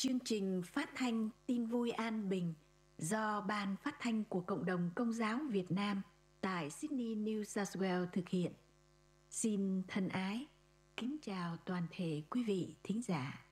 Chương trình phát thanh Tin vui an bình do Ban Phát thanh của Cộng đồng Công giáo Việt Nam tại Sydney, New South Wales thực hiện. Xin thân ái, kính chào toàn thể quý vị thính giả.